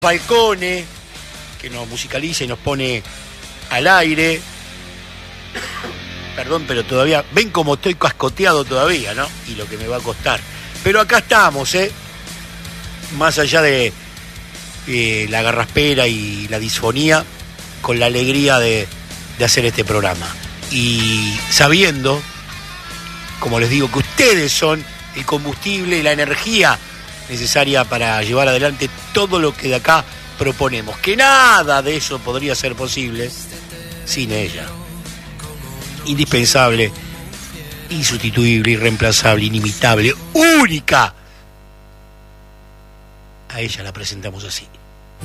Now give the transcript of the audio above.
Falcone, que nos musicaliza y nos pone al aire. Perdón, pero todavía, ven como estoy cascoteado todavía, ¿no? Y lo que me va a costar. Pero acá estamos, más allá de la garraspera y la disfonía, con la alegría de hacer este programa. Y sabiendo, como les digo, que ustedes son el combustible y la energía necesaria para llevar adelante todo lo que de acá proponemos. Que nada de eso podría ser posible sin ella. Indispensable, insustituible, irreemplazable, inimitable, única. A ella la presentamos así.